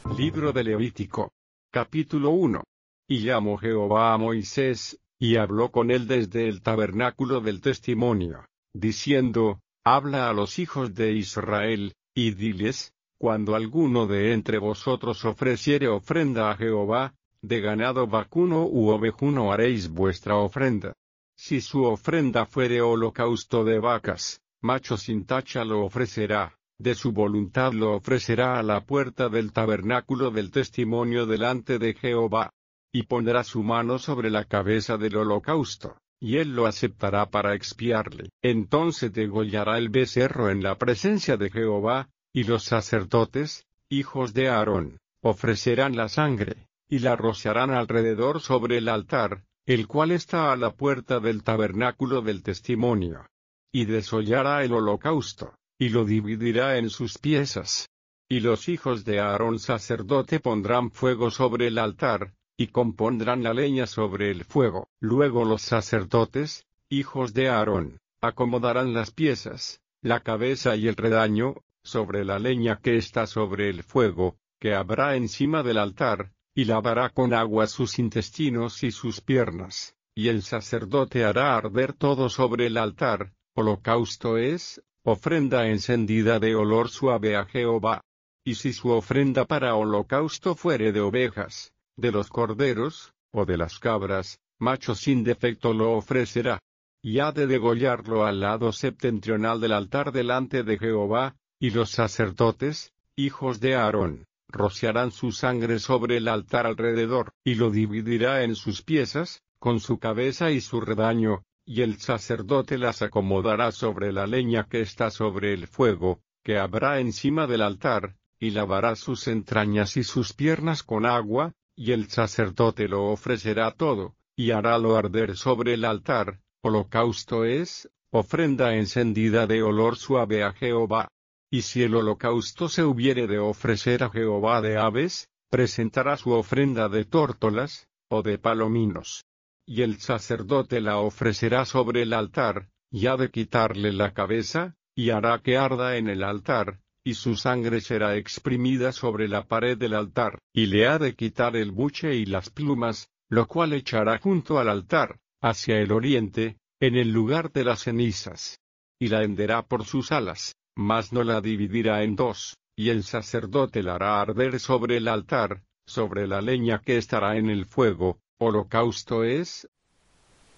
Libro de Levítico. Capítulo 1. Y llamó Jehová a Moisés, y habló con él desde el tabernáculo del testimonio, diciendo: Habla a los hijos de Israel, y diles: Cuando alguno de entre vosotros ofreciere ofrenda a Jehová, de ganado vacuno u ovejuno haréis vuestra ofrenda. Si su ofrenda fuere holocausto de vacas, macho sin tacha lo ofrecerá. De su voluntad lo ofrecerá a la puerta del tabernáculo del testimonio delante de Jehová. Y pondrá su mano sobre la cabeza del holocausto, y él lo aceptará para expiarle. Entonces degollará el becerro en la presencia de Jehová, y los sacerdotes, hijos de Aarón, ofrecerán la sangre, y la rociarán alrededor sobre el altar, el cual está a la puerta del tabernáculo del testimonio. Y desollará el holocausto, y lo dividirá en sus piezas. Y los hijos de Aarón sacerdote pondrán fuego sobre el altar, y compondrán la leña sobre el fuego. Luego los sacerdotes, hijos de Aarón, acomodarán las piezas, la cabeza y el redaño, sobre la leña que está sobre el fuego, que habrá encima del altar, y lavará con agua sus intestinos y sus piernas, y el sacerdote hará arder todo sobre el altar. Holocausto es, ofrenda encendida de olor suave a Jehová. Y si su ofrenda para holocausto fuere de ovejas, de los corderos, o de las cabras, macho sin defecto lo ofrecerá. Y ha de degollarlo al lado septentrional del altar delante de Jehová, y los sacerdotes, hijos de Aarón, rociarán su sangre sobre el altar alrededor, y lo dividirá en sus piezas, con su cabeza y su redaño, y el sacerdote las acomodará sobre la leña que está sobre el fuego, que habrá encima del altar, y lavará sus entrañas y sus piernas con agua, y el sacerdote lo ofrecerá todo, y harálo arder sobre el altar. Holocausto es, ofrenda encendida de olor suave a Jehová. Y si el holocausto se hubiere de ofrecer a Jehová de aves, presentará su ofrenda de tórtolas, o de palominos. Y el sacerdote la ofrecerá sobre el altar, y ha de quitarle la cabeza, y hará que arda en el altar, y su sangre será exprimida sobre la pared del altar, y le ha de quitar el buche y las plumas, lo cual echará junto al altar, hacia el oriente, en el lugar de las cenizas. Y la henderá por sus alas, mas no la dividirá en dos, y el sacerdote la hará arder sobre el altar, sobre la leña que estará en el fuego. Holocausto es,